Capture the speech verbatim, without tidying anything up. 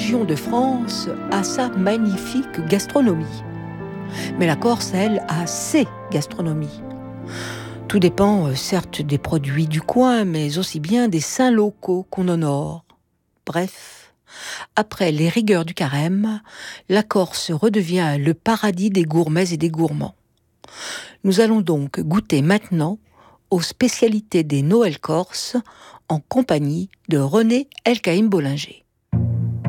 région de France a sa magnifique gastronomie. Mais la Corse, elle, a ses gastronomies. Tout dépend, euh, certes, des produits du coin, mais aussi bien des saints locaux qu'on honore. Bref, après les rigueurs du carême, la Corse redevient le paradis des gourmets et des gourmands. Nous allons donc goûter maintenant aux spécialités des Noëls corses en compagnie de René Elkaïm Bollinger.